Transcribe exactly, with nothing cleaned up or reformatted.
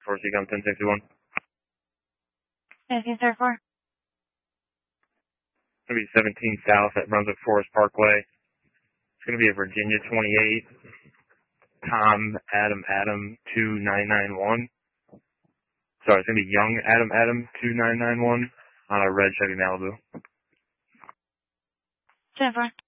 four C come ten sixty-one. Anything, sir, for? It's going to be seventeen South at Brunswick Forest Parkway. It's going to be a Virginia twenty-eight, Tom Adam Adam two nine nine one. Sorry, it's going to be Young Adam Adam two nine nine one on a red Chevy Malibu. ten four.